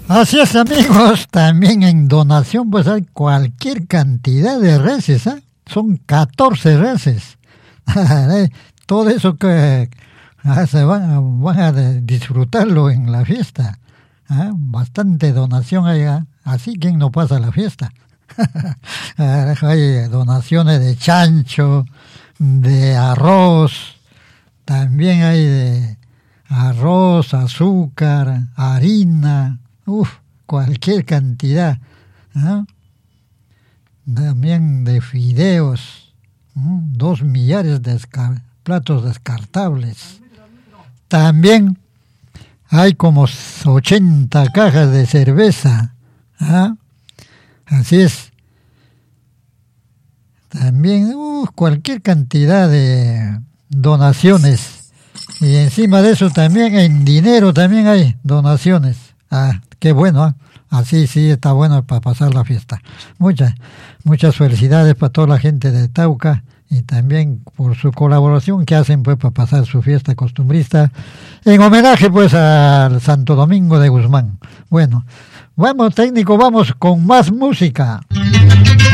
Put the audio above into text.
Así es, amigos, también en donación pues hay cualquier cantidad de reses, ¿eh? Son 14 reses. Todo eso que se van a disfrutarlo en la fiesta. Bastante donación hay, así quien no pasa la fiesta. Hay donaciones de chancho, de arroz, también hay de arroz, azúcar, harina, cualquier cantidad, también de fideos, 2 millares de platos descartables. También hay como 80 cajas de cerveza, así es. También cualquier cantidad de donaciones. Y encima de eso también en dinero también hay donaciones. Qué bueno, así sí está bueno para pasar la fiesta. Muchas felicidades para toda la gente de Tauca y también por su colaboración que hacen pues para pasar su fiesta costumbrista en homenaje pues al Santo Domingo de Guzmán. Bueno, vamos técnico, vamos con más música.